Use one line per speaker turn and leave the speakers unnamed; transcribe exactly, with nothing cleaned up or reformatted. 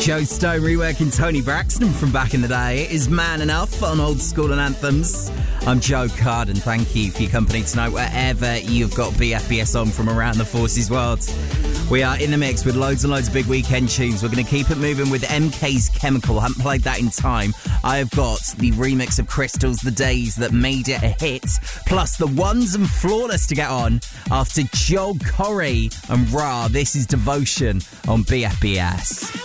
Joe Stone reworking Tony Braxton from back in the day. It is Man Enough on Old School and Anthems. I'm Joe Carden. Thank you for your company tonight, wherever you've got B F B S on from around the Forces world. We are in the mix with loads and loads of big weekend tunes. We're going to keep it moving with M K's Chemical. I haven't played that in time. I have got the remix of Crystal's The Days that made it a hit, plus the Ones and Flawless to get on after Joel Corey and Ra. This is Devotion on B F B S.